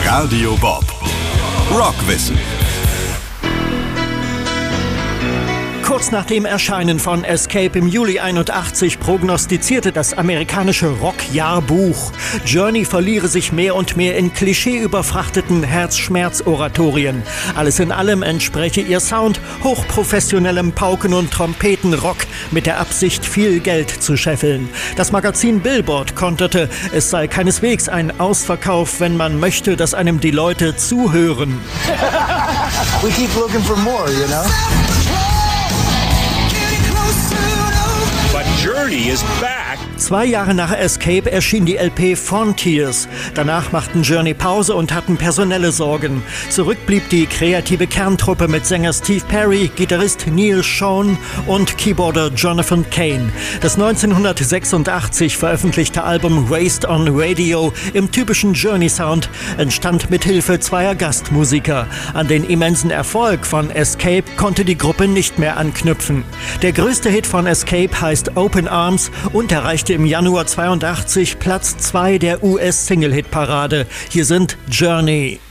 Radio Bob. Rockwissen. Kurz nach dem Erscheinen von Escape im Juli 81 prognostizierte das amerikanische Rockjahrbuch, Journey verliere sich mehr und mehr in klischeeüberfrachteten Herzschmerz-Oratorien. Alles in allem entspreche ihr Sound hochprofessionellem Pauken- und Trompetenrock mit der Absicht, viel Geld zu scheffeln. Das Magazin Billboard konterte, es sei keineswegs ein Ausverkauf, wenn man möchte, dass einem die Leute zuhören. We keep looking for more, you know? But Journey is back. 2 Jahre nach Escape erschien die LP Frontiers. Danach machten Journey Pause und hatten personelle Sorgen. Zurück blieb die kreative Kerntruppe mit Sänger Steve Perry, Gitarrist Neil Schon und Keyboarder Jonathan Cain. Das 1986 veröffentlichte Album Raised on Radio im typischen Journey-Sound entstand mit Hilfe zweier Gastmusiker. An den immensen Erfolg von Escape konnte die Gruppe nicht mehr anknüpfen. Der größte Hit von Escape heißt Open Arms und erreichte im Januar 82 Platz 2 der US-Single-Hit-Parade. Hier sind Journey.